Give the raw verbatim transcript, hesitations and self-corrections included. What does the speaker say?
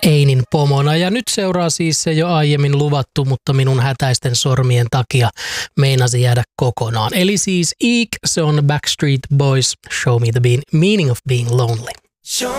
Einin pomona. Ja nyt seuraa siis se jo aiemmin luvattu, mutta minun hätäisten sormien takia meinasi jäädä kokonaan. Eli siis Eek, se on Backstreet Boys, Show Me the Bean, Meaning of Being Lonely.